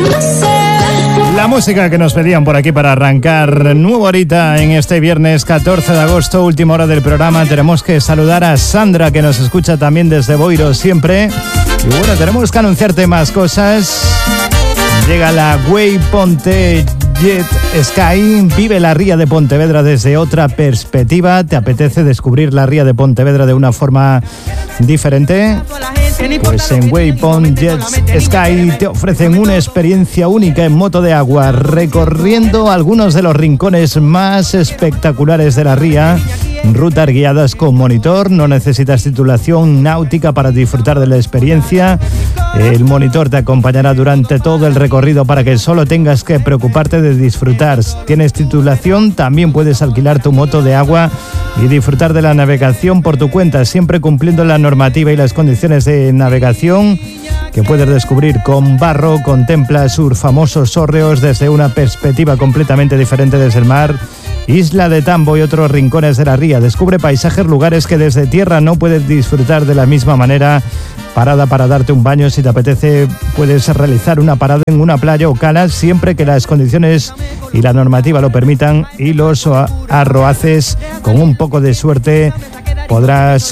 La música que nos pedían por aquí para arrancar nuevo ahorita en este viernes 14 de agosto, última hora del programa. Tenemos que saludar a Sandra, que nos escucha también desde Boiro siempre. Y bueno, tenemos que anunciarte más cosas. Llega la Way Ponte Jet Sky. Vive la ría de Pontevedra desde otra perspectiva. ¿Te apetece descubrir la ría de Pontevedra de una forma diferente? Pues en Waypoint Jet Sky te ofrecen una experiencia única en moto de agua, recorriendo algunos de los rincones más espectaculares de la ría. Rutas guiadas con monitor, no necesitas titulación náutica para disfrutar de la experiencia. El monitor te acompañará durante todo el recorrido para que solo tengas que preocuparte de disfrutar. ¿Tienes titulación? También puedes alquilar tu moto de agua y disfrutar de la navegación por tu cuenta, siempre cumpliendo la normativa y las condiciones de navegación que puedes descubrir con barro. Contempla sus famosos hórreos desde una perspectiva completamente diferente desde el mar, Isla de Tambo y otros rincones de la ría. Descubre paisajes, lugares que desde tierra no puedes disfrutar de la misma manera. Parada para darte un baño, si te apetece puedes realizar una parada en una playa o cala, siempre que las condiciones y la normativa lo permitan, y los arroaces, con un poco de suerte puedes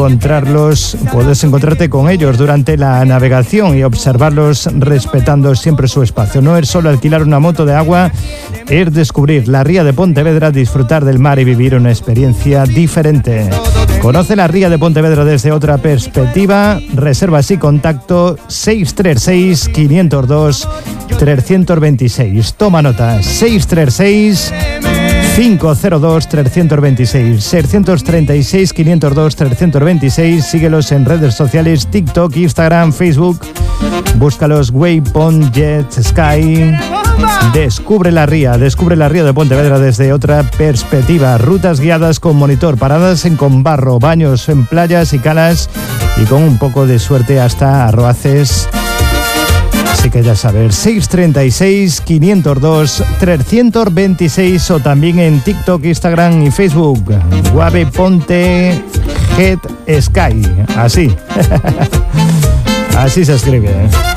encontrarte con ellos durante la navegación y observarlos respetando siempre su espacio. No es solo alquilar una moto de agua, es descubrir la ría de Pontevedra, disfrutar del mar y vivir una experiencia diferente. Conoce la ría de Pontevedra desde otra perspectiva. Reservas y contacto 636 502 326. Toma nota, 636 502 326, 636 502 326. Síguelos en redes sociales, TikTok, Instagram, Facebook. Búscalos Waypoint Jet Sky. Descubre la ría de Pontevedra desde otra perspectiva. Rutas guiadas con monitor, paradas con barro, baños en playas y calas, y con un poco de suerte hasta arroaces. Así que ya sabes, 636 502 326, o también en TikTok, Instagram y Facebook. Waypoint Jet Sky. Así. Así se escribe.